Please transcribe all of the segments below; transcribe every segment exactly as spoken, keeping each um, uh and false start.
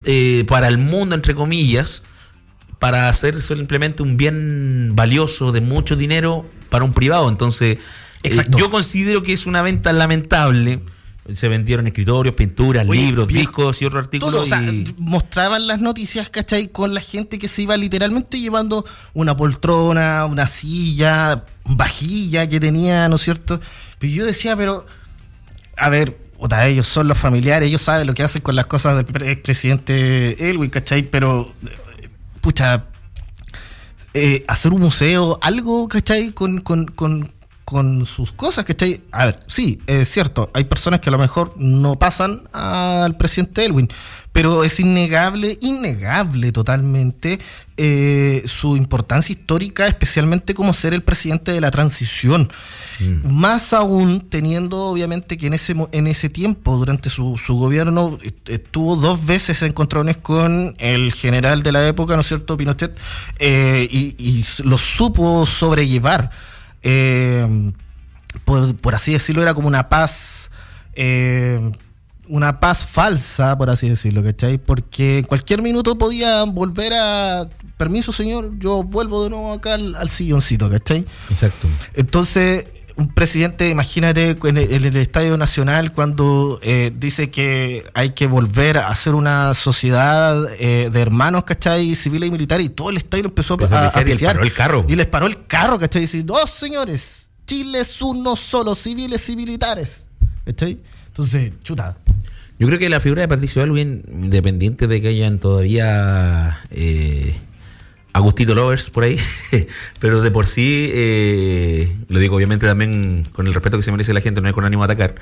eh, para el mundo, entre comillas, para hacer simplemente un bien valioso de mucho dinero para un privado. Entonces, eh, yo considero que es una venta lamentable. Se vendieron escritorios, pinturas, Oye, libros, viejo, discos y otros artículos. Todo, o sea, y... mostraban las noticias, ¿cachai? Con la gente que se iba literalmente llevando una poltrona, una silla, vajilla que tenía, ¿no es cierto? Pero yo decía, pero, a ver, otra, ellos son los familiares, ellos saben lo que hacen con las cosas del pre- presidente Elwin, ¿cachai? Pero, pucha, eh, hacer un museo, algo, ¿cachai? Con, con, con con sus cosas, ¿cachai? A ver, sí, es cierto, hay personas que a lo mejor no pasan al presidente Elwin, pero es innegable, innegable totalmente eh, su importancia histórica, especialmente como ser el presidente de la transición. Mm. Más aún teniendo, obviamente, que en ese en ese tiempo, durante su, su gobierno, estuvo dos veces encontrones con el general de la época, ¿no es cierto?, Pinochet, eh, y, y lo supo sobrellevar. Eh, por, por así decirlo, era como una paz, eh, una paz falsa, por así decirlo, ¿cachai? Porque en cualquier minuto podía volver a, permiso señor, yo vuelvo de nuevo acá al, al silloncito, ¿cachai? Exacto. Entonces, un presidente, imagínate en el, en el Estadio Nacional cuando eh, dice que hay que volver a hacer una sociedad eh, de hermanos, ¿cachai? Civiles y militares, y todo el estadio empezó a, a, a pifiar. Y les paró el carro. Y les paró el carro, ¿cachai? Y dice, no, señores, Chile es uno solo, civiles y militares, ¿cachai? Entonces, chuta. Yo creo que la figura de Patricio Aylwin, independiente de que hayan todavía... Eh, Agustito Lovers por ahí, pero de por sí, eh, lo digo obviamente también con el respeto que se merece la gente, no es con ánimo de atacar,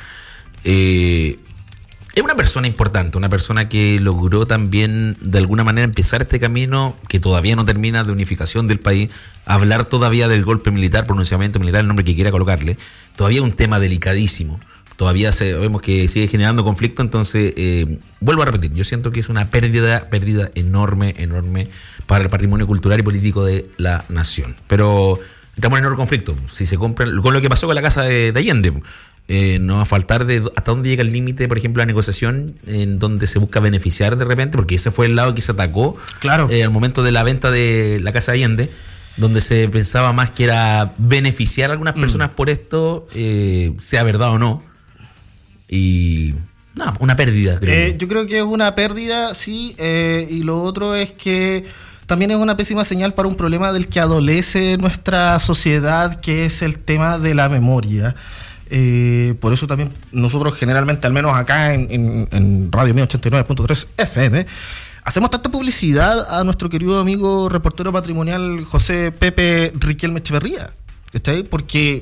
eh, es una persona importante, una persona que logró también de alguna manera empezar este camino que todavía no termina de unificación del país, hablar todavía del golpe militar, pronunciamiento militar, el nombre que quiera colocarle, todavía un tema delicadísimo. Todavía se, vemos que sigue generando conflicto, entonces eh, vuelvo a repetir, yo siento que es una pérdida, pérdida enorme, enorme para el patrimonio cultural y político de la nación. Pero entramos en enorme conflicto. Si se compran, con lo que pasó con la casa de, de Allende, eh, no va a faltar de hasta dónde llega el límite, por ejemplo, la negociación en donde se busca beneficiar de repente, porque ese fue el lado que se atacó claro. eh, al momento de la venta de la casa de Allende, donde se pensaba más que era beneficiar a algunas personas mm. por esto, eh, sea verdad o no. Y no, una pérdida, creo. Eh, yo creo que es una pérdida, sí, eh, y lo otro es que también es una pésima señal para un problema del que adolece nuestra sociedad, que es el tema de la memoria. Eh, por eso también nosotros generalmente, al menos acá en, en, en Radio Mía ochenta y nueve punto tres F M, hacemos tanta publicidad a nuestro querido amigo reportero patrimonial José Pepe Riquelme Echeverría, ¿cachai? Porque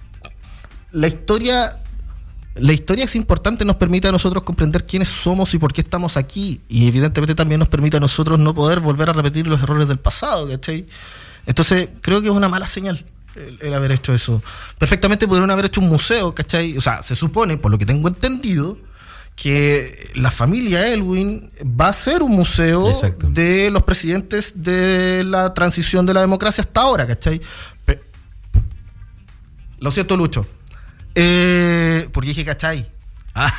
la historia... La historia es importante, nos permite a nosotros comprender quiénes somos y por qué estamos aquí, y evidentemente también nos permite a nosotros no poder volver a repetir los errores del pasado, ¿cachai? Entonces creo que es una mala señal el, el haber hecho eso. Perfectamente pudieron haber hecho un museo, ¿cachai? O sea, se supone, por lo que tengo entendido, que la familia Elwin va a ser un museo Exacto. de los presidentes de la transición de la democracia hasta ahora, ¿cachai? Pe- lo siento, Lucho. Eh, porque dije cachai. Ah.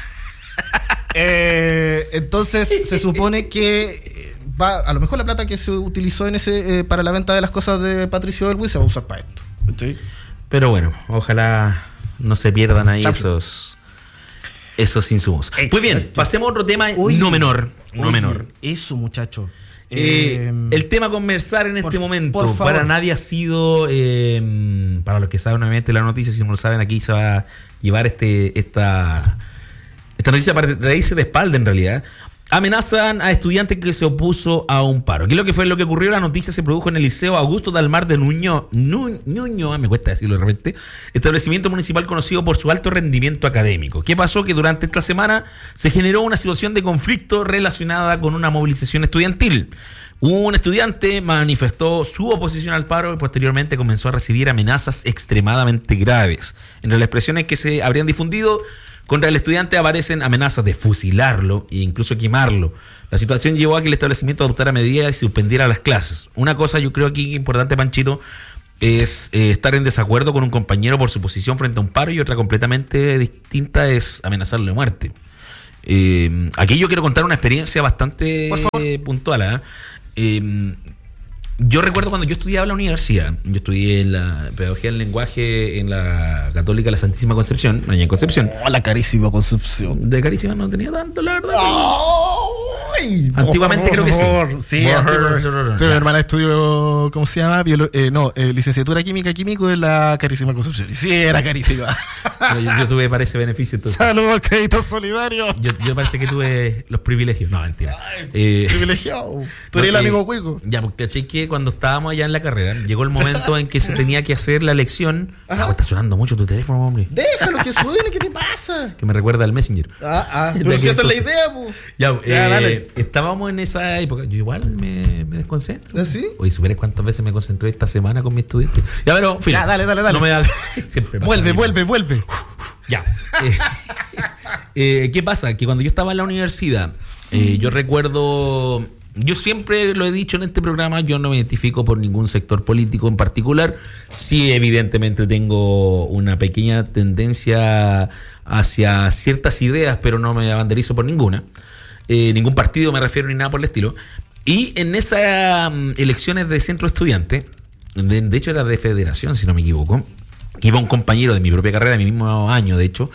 eh, entonces se supone que va, a lo mejor la plata que se utilizó en ese eh, para la venta de las cosas de Patricio Elwin se va a usar para esto, ¿sí? Pero bueno, ojalá no se pierdan ahí Chacho. esos esos insumos. Exacto. Muy bien, pasemos a otro tema. Oye, no menor, no oye, menor. Eso, muchacho. Eh, eh, el tema a conversar en este por, momento por para nadie ha sido eh, para los que saben obviamente la noticia, si no lo saben, aquí se va a llevar este esta esta noticia para reírse de espalda en realidad. Amenazan a estudiante que se opuso a un paro. ¿Qué es lo que fue lo que ocurrió? La noticia se produjo en el Liceo Augusto Dalmar de Nuño, Ñuñoa, me cuesta decirlo de repente, establecimiento municipal conocido por su alto rendimiento académico. ¿Qué pasó? Que durante esta semana se generó una situación de conflicto relacionada con una movilización estudiantil. Un estudiante manifestó su oposición al paro y posteriormente comenzó a recibir amenazas extremadamente graves. Entre las expresiones que se habrían difundido contra el estudiante aparecen amenazas de fusilarlo e incluso quemarlo. La situación llevó a que el establecimiento adoptara medidas y suspendiera las clases. Una cosa yo creo aquí importante, Panchito, es eh, estar en desacuerdo con un compañero por su posición frente a un paro, y otra completamente distinta es amenazarlo de muerte. Eh, aquí yo quiero contar una experiencia bastante puntual. ¿eh? Eh, yo recuerdo cuando yo estudiaba en la universidad, yo estudié en la pedagogía del lenguaje en la Católica La Santísima Concepción, allá en Concepción. Oh, la carísima Concepción. De carísima no tenía tanto, la verdad. Ay, antiguamente creo que sí. Sí, sí, mi hermana estudió, ¿cómo se llama? Biolo eh, no, eh, licenciatura química químico en la carísima Concepción. Sí, era carísima. Pero yo, yo tuve, parece, beneficio. Entonces. Saludos al crédito solidario. Yo, yo parece que tuve los privilegios. No, mentira. Ay, eh, privilegiado. Tú eres no, el amigo cuico. Eh, ya, porque caché que cuando estábamos allá en la carrera, llegó el momento en que se tenía que hacer la lección. Ah, está sonando mucho tu teléfono, hombre. Déjalo que suene, ¿qué te pasa? Que me recuerda al Messenger. Ah, ah, pero si esa es la idea, pues. Ya, ya eh, dale. Estábamos en esa época. Yo igual me, me desconcentro. ¿Ah, sí? Oye, ¿supieras cuántas veces me concentré esta semana con mis estudiantes? Ya, pero, en fin. Ya, dale, dale, dale. No me da... Siempre vuelve, vuelve, vuelve. Ya. Eh, eh, ¿Qué pasa? Que cuando yo estaba en la universidad, eh, yo recuerdo... Yo siempre lo he dicho en este programa, yo no me identifico por ningún sector político en particular. Sí, evidentemente tengo una pequeña tendencia hacia ciertas ideas, pero no me abanderizo por ninguna. Eh, ningún partido me refiero ni nada por el estilo. Y en esas um, elecciones de centro estudiante, de, de hecho era de federación, si no me equivoco, que iba un compañero de mi propia carrera, de mi mismo año, de hecho,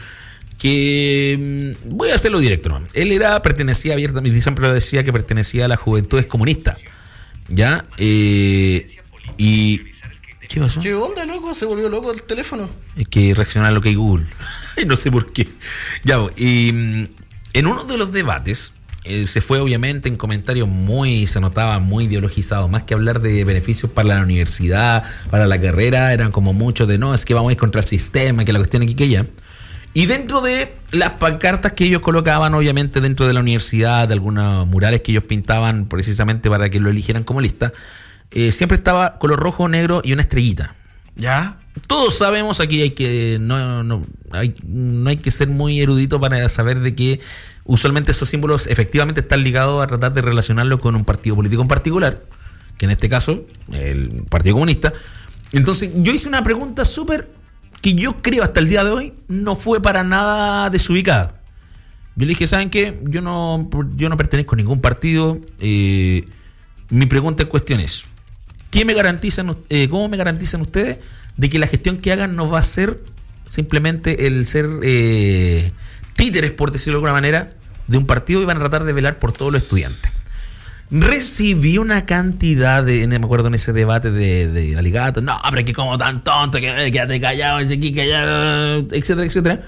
que voy a hacerlo directo, ¿no? Él era, pertenecía abiertamente, siempre lo decía que pertenecía a las Juventudes Comunistas, ¿ya? Eh, y... ¿Qué pasó? ¿Qué onda, loco? Se volvió loco el teléfono. Es que reacciona a lo que hay Google. No sé por qué. Ya, y en uno de los debates, eh, se fue obviamente en comentarios muy, se notaba muy ideologizado, más que hablar de beneficios para la universidad, para la carrera, eran como muchos de no, es que vamos a ir contra el sistema, que la cuestión aquí que allá. Y dentro de las pancartas que ellos colocaban, obviamente dentro de la universidad, de algunos murales que ellos pintaban precisamente para que lo eligieran como lista, eh, siempre estaba color rojo, negro y una estrellita. ¿Ya? Todos sabemos, aquí hay que no, no, hay, no hay que ser muy erudito para saber de que usualmente esos símbolos efectivamente están ligados a tratar de relacionarlo con un partido político en particular, que en este caso, el Partido Comunista. Entonces yo hice una pregunta súper... que yo creo hasta el día de hoy no fue para nada desubicada. Yo le dije, ¿saben qué? Yo no, yo no pertenezco a ningún partido. Eh, mi pregunta en cuestión es, ¿qué me garantizan, eh, ¿cómo me garantizan ustedes de que la gestión que hagan no va a ser simplemente el ser eh, títeres, por decirlo de alguna manera, de un partido y van a tratar de velar por todos los estudiantes? Recibí una cantidad de, me acuerdo en ese debate de, de Aligato, no, pero que como tan tonto, que quédate callado, callado, etcétera, etcétera.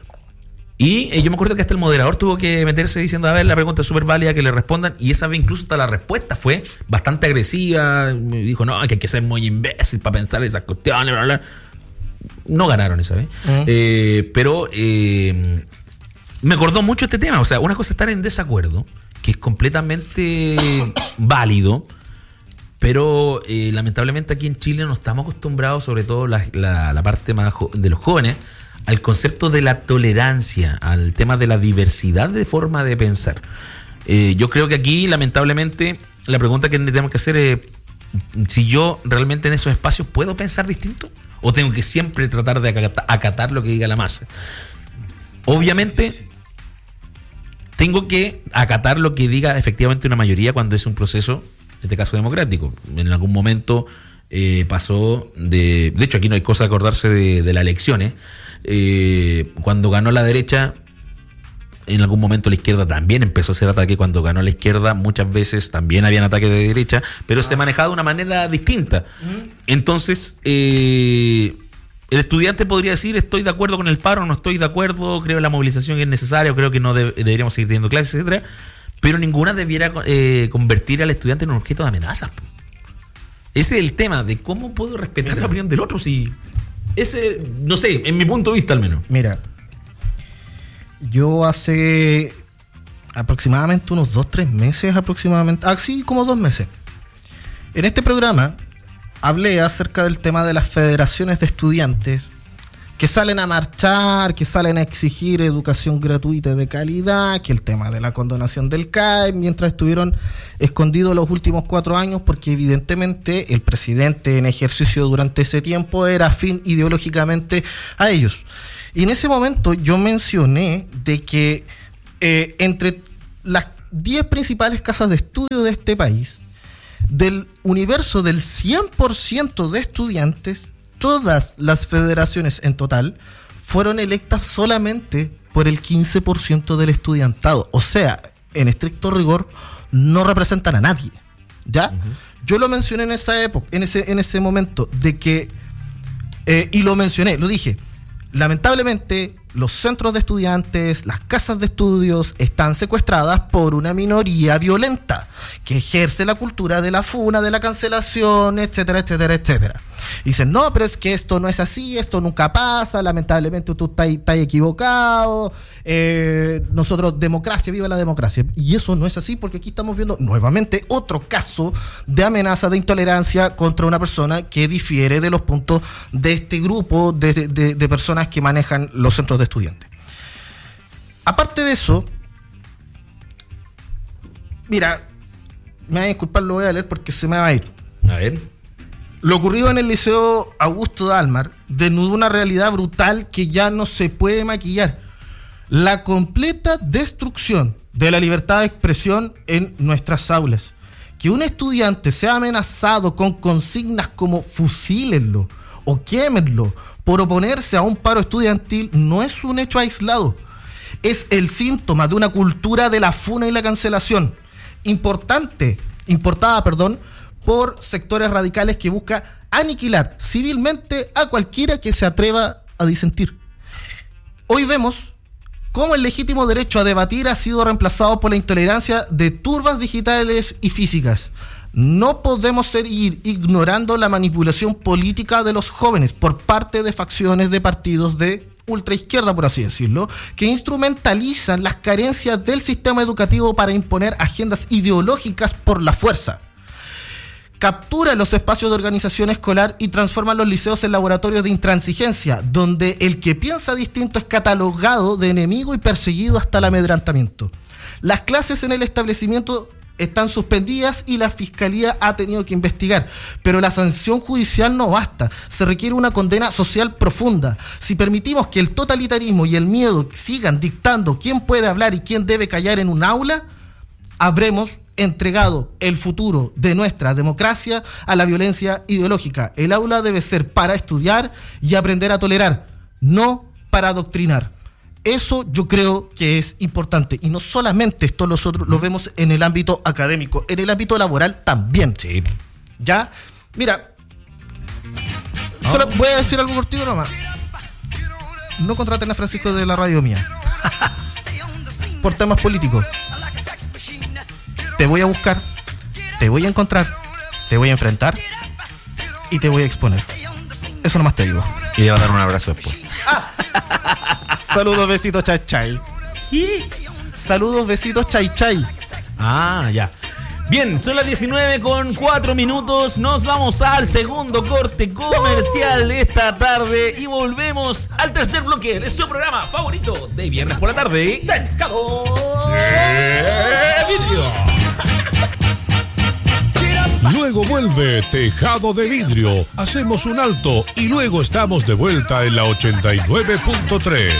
Y eh, yo me acuerdo que hasta el moderador tuvo que meterse diciendo, a ver, la pregunta es súper válida, que le respondan, y esa vez incluso hasta la respuesta fue bastante agresiva, me dijo, no, que hay que ser muy imbécil para pensar esas cuestiones, bla, bla. No ganaron esa vez. Uh-huh. eh, pero eh, me acordó mucho este tema, o sea, una cosa es estar en desacuerdo, que es completamente válido, pero eh, lamentablemente aquí en Chile no estamos acostumbrados, sobre todo la, la, la parte más jo- de los jóvenes, al concepto de la tolerancia, al tema de la diversidad de forma de pensar. Eh, yo creo que aquí, lamentablemente, la pregunta que tenemos que hacer es si yo realmente en esos espacios puedo pensar distinto o tengo que siempre tratar de acatar, acatar lo que diga la masa. Obviamente tengo que acatar lo que diga efectivamente una mayoría cuando es un proceso, en este caso democrático. En algún momento eh, pasó de... De hecho, aquí no hay cosa de acordarse de, de las elecciones. Eh, cuando ganó la derecha, en algún momento la izquierda también empezó a hacer ataque. Cuando ganó la izquierda, muchas veces también habían ataques de derecha, pero ah. se manejaba de una manera distinta. ¿Mm? Entonces... Eh, el estudiante podría decir, estoy de acuerdo con el paro, no estoy de acuerdo, creo que la movilización es necesaria, creo que no de- deberíamos seguir teniendo clases, etcétera, pero ninguna debiera eh, convertir al estudiante en un objeto de amenaza. Ese es el tema de cómo puedo respetar Mira. la opinión del otro. Si ese, no sé, en mi punto de vista al menos. Mira, yo hace aproximadamente unos dos, tres meses aproximadamente, ah, sí, como dos meses, en este programa hablé acerca del tema de las federaciones de estudiantes que salen a marchar, que salen a exigir educación gratuita de calidad, que el tema de la condonación del C A E, mientras estuvieron escondidos los últimos cuatro años, porque evidentemente el presidente en ejercicio durante ese tiempo era afín ideológicamente a ellos. Y en ese momento yo mencioné de que eh, entre las diez principales casas de estudio de este país, del universo del cien por ciento de estudiantes, todas las federaciones en total fueron electas solamente por el quince por ciento del estudiantado. O sea, en estricto rigor, no representan a nadie. ¿Ya? Uh-huh. Yo lo mencioné en esa época, en ese, en ese momento, de que, eh, y lo mencioné, lo dije, lamentablemente los centros de estudiantes, las casas de estudios están secuestradas por una minoría violenta que ejerce la cultura de la funa, de la cancelación, etcétera, etcétera, etcétera. Y dicen, no, pero es que esto no es así, esto nunca pasa, lamentablemente tú estás, estás equivocado, eh, nosotros, democracia, viva la democracia. Y eso no es así, porque aquí estamos viendo nuevamente otro caso de amenaza de intolerancia contra una persona que difiere de los puntos de este grupo de, de, de personas que manejan los centros de estudiantes. Aparte de eso, mira, me voy a disculpar, lo voy a leer porque se me va a ir. A ver. Lo ocurrido en el Liceo Augusto Dalmar desnudó una realidad brutal que ya no se puede maquillar. La completa destrucción de la libertad de expresión en nuestras aulas. Que un estudiante sea amenazado con consignas como fusílenlo o quémenlo por oponerse a un paro estudiantil no es un hecho aislado. Es el síntoma de una cultura de la funa y la cancelación. Importante, importada, perdón, por sectores radicales que busca aniquilar civilmente a cualquiera que se atreva a disentir. Hoy vemos cómo el legítimo derecho a debatir ha sido reemplazado por la intolerancia de turbas digitales y físicas. No podemos seguir ignorando la manipulación política de los jóvenes por parte de facciones de partidos de ultraizquierda, por así decirlo, que instrumentalizan las carencias del sistema educativo para imponer agendas ideológicas por la fuerza. Captura los espacios de organización escolar y transforma los liceos en laboratorios de intransigencia, donde el que piensa distinto es catalogado de enemigo y perseguido hasta el amedrentamiento. Las clases en el establecimiento están suspendidas y la Fiscalía ha tenido que investigar, pero la sanción judicial no basta, se requiere una condena social profunda. Si permitimos que el totalitarismo y el miedo sigan dictando quién puede hablar y quién debe callar en un aula, habremos entregado el futuro de nuestra democracia a la violencia ideológica. El aula debe ser para estudiar y aprender a tolerar, no para adoctrinar. Eso yo creo que es importante. Y no solamente esto nosotros lo vemos en el ámbito académico, en el ámbito laboral también. Sí. ¿Ya? Mira, oh. solo voy a decir algo cortito nomás. No contraten a Francisco de la radio mía. Por temas políticos. Te voy a buscar, te voy a encontrar, te voy a enfrentar y te voy a exponer. Eso nomás te digo. Y le va a dar un abrazo después. Ah. Saludos, besitos, chai, chai. ¿Y? Saludos, besitos, chai, chai. Ah, ya. Bien, son las diecinueve con cuatro minutos. Nos vamos al segundo corte comercial de esta tarde y volvemos al tercer bloque de su programa favorito de viernes por la tarde. Tejado de Vidrio. Luego vuelve Tejado de Vidrio. Hacemos un alto y luego estamos de vuelta en la ochenta y nueve punto tres.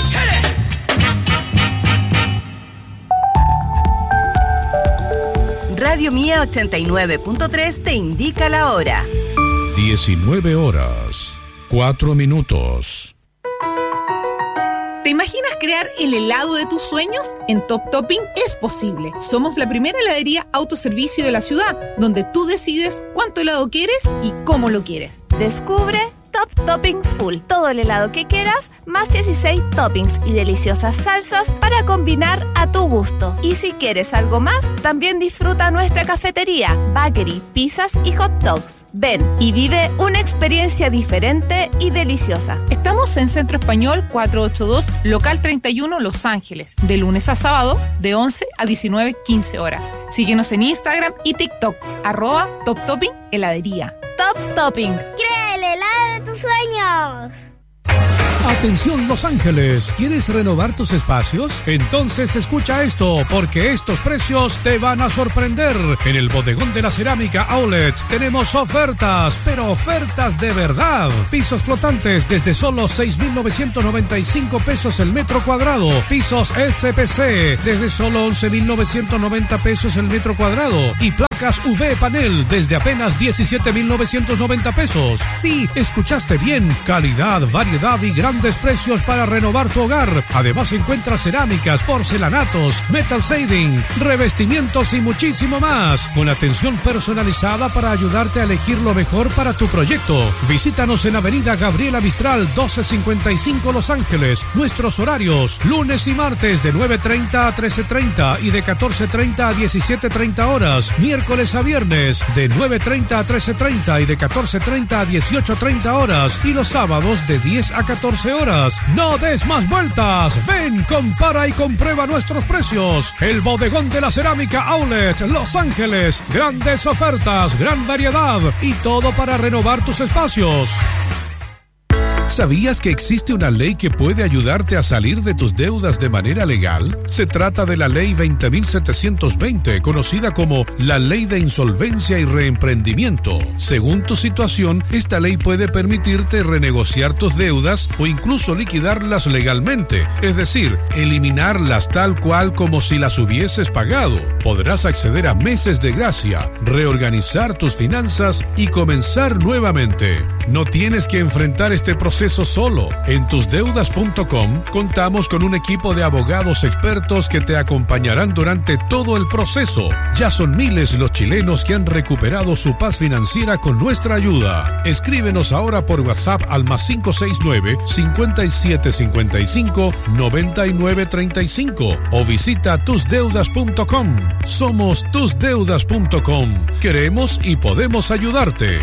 Radio Mía ochenta y nueve punto tres te indica la hora. diecinueve horas, cuatro minutos. ¿Te imaginas crear el helado de tus sueños? En Top Topping es posible. Somos la primera heladería autoservicio de la ciudad, donde tú decides cuánto helado quieres y cómo lo quieres. Descubre Top Topping Full. Todo el helado que quieras, más dieciséis toppings y deliciosas salsas para combinar a tu gusto. Y si quieres algo más, también disfruta nuestra cafetería, bakery, pizzas y hot dogs. Ven y vive una experiencia diferente y deliciosa. Estamos en Centro Español cuatrocientos ochenta y dos, local treinta y uno, Los Ángeles, de lunes a sábado, de once a diecinueve quince horas. Síguenos en Instagram y TikTok, arroba Top Topping Heladería. Top Topping. ¡Crea el helado de tus sueños! Atención Los Ángeles, ¿quieres renovar tus espacios? Entonces escucha esto, porque estos precios te van a sorprender. En el Bodegón de la Cerámica Outlet tenemos ofertas, pero ofertas de verdad. Pisos flotantes desde solo seis mil novecientos noventa y cinco pesos el metro cuadrado. Pisos S P C desde solo once mil novecientos noventa pesos el metro cuadrado. Y placas U V panel desde apenas diecisiete mil novecientos noventa pesos. Sí, escuchaste bien. Calidad, variedad y grandes precios para renovar tu hogar. Además encuentras cerámicas, porcelanatos, metal shading, revestimientos y muchísimo más. Con atención personalizada para ayudarte a elegir lo mejor para tu proyecto. Visítanos en Avenida Gabriela Mistral doce cincuenta y cinco Los Ángeles. Nuestros horarios: lunes y martes de nueve treinta a trece treinta y de catorce treinta a diecisiete treinta horas. Miércoles a viernes de nueve treinta a trece treinta y de catorce treinta a dieciocho treinta horas. Y los sábados de diez a catorce horas. No des más vueltas. Ven, compara y comprueba nuestros precios. El Bodegón de la Cerámica Outlet Los Ángeles. Grandes ofertas, gran variedad y todo para renovar tus espacios. ¿Sabías que existe una ley que puede ayudarte a salir de tus deudas de manera legal? Se trata de la Ley veinte mil setecientos veinte, conocida como la Ley de Insolvencia y Reemprendimiento. Según tu situación, esta ley puede permitirte renegociar tus deudas o incluso liquidarlas legalmente, es decir, eliminarlas tal cual como si las hubieses pagado. Podrás acceder a meses de gracia, reorganizar tus finanzas y comenzar nuevamente. No tienes que enfrentar este proceso solo. En tus deudas punto com contamos con un equipo de abogados expertos que te acompañarán durante todo el proceso. Ya son miles los chilenos que han recuperado su paz financiera con nuestra ayuda. Escríbenos ahora por WhatsApp al más cinco seis nueve, cincuenta y siete cincuenta y cinco, noventa y nueve treinta y cinco o visita tus deudas punto com. Somos tus deudas punto com. Queremos y podemos ayudarte.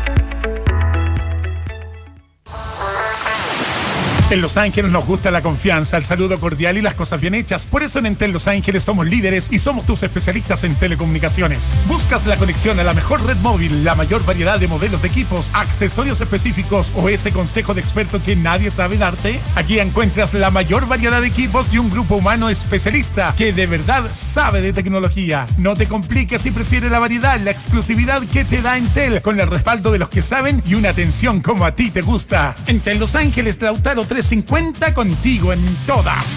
En Los Ángeles nos gusta la confianza, el saludo cordial y las cosas bien hechas. Por eso en Entel Los Ángeles somos líderes y somos tus especialistas en telecomunicaciones. ¿Buscas la conexión a la mejor red móvil, la mayor variedad de modelos de equipos, accesorios específicos o ese consejo de experto que nadie sabe darte? Aquí encuentras la mayor variedad de equipos y un grupo humano especialista que de verdad sabe de tecnología. No te compliques y prefiere la variedad, la exclusividad que te da Entel, con el respaldo de los que saben y una atención como a ti te gusta. Entel Los Ángeles, Lautaro trescientos cincuenta, contigo en todas.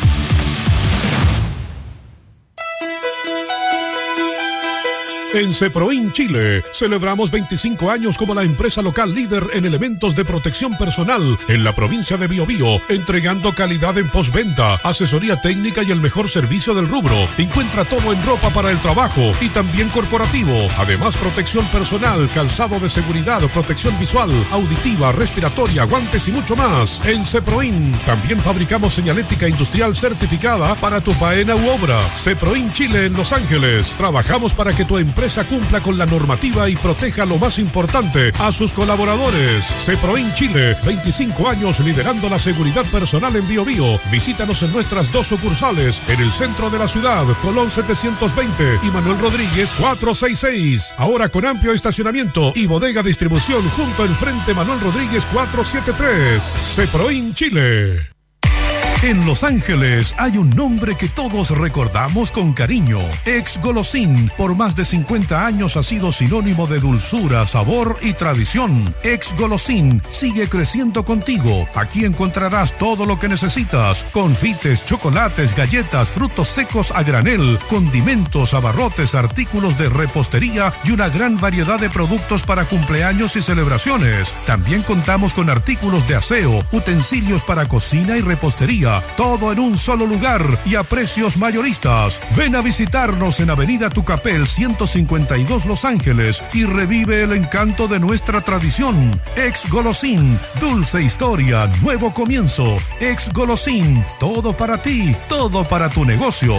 En Ceproin Chile celebramos veinticinco años como la empresa local líder en elementos de protección personal en la provincia de Biobío, entregando calidad en postventa, asesoría técnica y el mejor servicio del rubro. Encuentra todo en ropa para el trabajo y también corporativo. Además, protección personal, calzado de seguridad, protección visual, auditiva, respiratoria, guantes y mucho más. En Ceproin también fabricamos señalética industrial certificada para tu faena u obra. Ceproin Chile en Los Ángeles. Trabajamos para que tu empresa cumpla con la normativa y proteja lo más importante, a sus colaboradores. Ceproin Chile, veinticinco años liderando la seguridad personal en Biobío. Visítanos en nuestras dos sucursales, en el centro de la ciudad, Colón setecientos veinte y Manuel Rodríguez cuatrocientos sesenta y seis. Ahora con amplio estacionamiento y bodega distribución junto al frente Manuel Rodríguez cuatrocientos setenta y tres. Ceproin Chile. En Los Ángeles hay un nombre que todos recordamos con cariño. Ex Golosín, por más de cincuenta años ha sido sinónimo de dulzura, sabor y tradición. Ex Golosín sigue creciendo contigo. Aquí encontrarás todo lo que necesitas: confites, chocolates, galletas, frutos secos a granel, condimentos, abarrotes, artículos de repostería y una gran variedad de productos para cumpleaños y celebraciones. También contamos con artículos de aseo, utensilios para cocina y repostería. Todo en un solo lugar y a precios mayoristas. Ven a visitarnos en Avenida Tucapel ciento cincuenta y dos Los Ángeles y revive el encanto de nuestra tradición. Ex Golosín, dulce historia, nuevo comienzo. Ex Golosín, todo para ti, todo para tu negocio.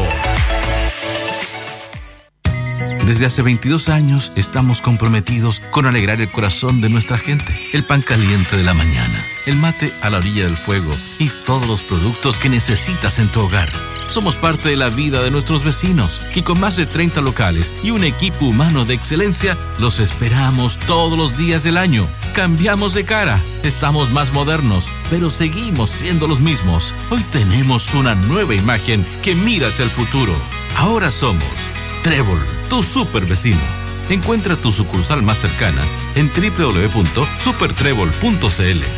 Desde hace veintidós años estamos comprometidos con alegrar el corazón de nuestra gente. El pan caliente de la mañana, el mate a la orilla del fuego y todos los productos que necesitas en tu hogar. Somos parte de la vida de nuestros vecinos, que con más de treinta locales y un equipo humano de excelencia, los esperamos todos los días del año. Cambiamos de cara, estamos más modernos, pero seguimos siendo los mismos. Hoy tenemos una nueva imagen que mira hacia el futuro. Ahora somos Trébol, tu super vecino. Encuentra tu sucursal más cercana en doble u doble u doble u punto super trébol punto c l.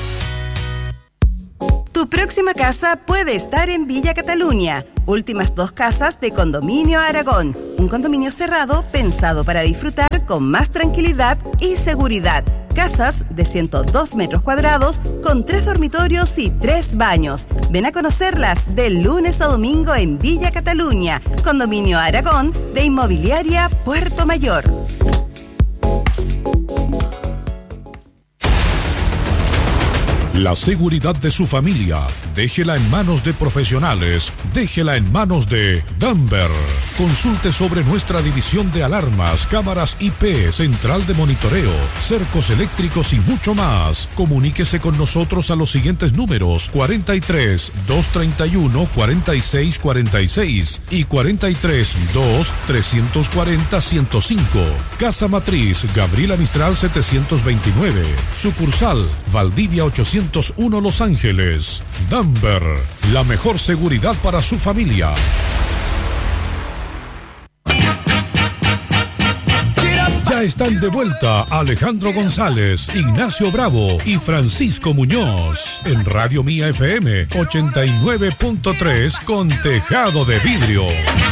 Tu próxima casa puede estar en Villa Cataluña. Últimas dos casas de Condominio Aragón. Un condominio cerrado pensado para disfrutar con más tranquilidad y seguridad. Casas de ciento dos metros cuadrados con tres dormitorios y tres baños. Ven a conocerlas de lunes a domingo en Villa Cataluña. Condominio Aragón de Inmobiliaria Puerto Mayor. La seguridad de su familia, déjela en manos de profesionales, déjela en manos de Dunber. Consulte sobre nuestra división de alarmas, cámaras I P, central de monitoreo, cercos eléctricos y mucho más. Comuníquese con nosotros a los siguientes números: cuarenta y tres, doscientos treinta y uno, cuarenta y seis cuarenta y seis y cuarenta y tres, dos, trescientos cuarenta, ciento cinco. Casa Matriz, Gabriela Mistral setecientos veintinueve. Sucursal, Valdivia ochocientos uno, Los Ángeles. Dunber, la mejor seguridad para su familia. Ya están de vuelta Alejandro González, Ignacio Bravo y Francisco Muñoz en Radio Mía F M ochenta y nueve punto tres con tejado de vidrio.